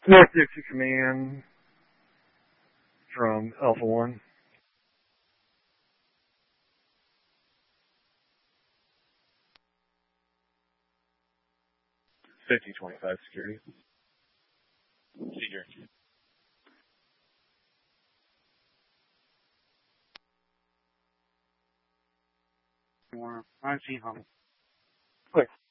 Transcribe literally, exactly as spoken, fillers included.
North Dixie Command from Alpha One. fifty twenty-five security. Seeger. More. I see home. Click.